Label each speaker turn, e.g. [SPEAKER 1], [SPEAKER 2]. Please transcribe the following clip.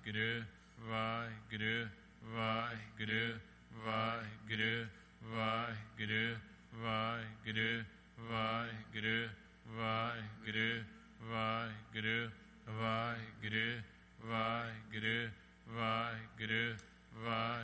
[SPEAKER 1] Waheguru Waheguru Waheguru Waheguru Waheguru Waheguru Waheguru Waheguru Waheguru Waheguru Waheguru Waheguru Waheguru Waheguru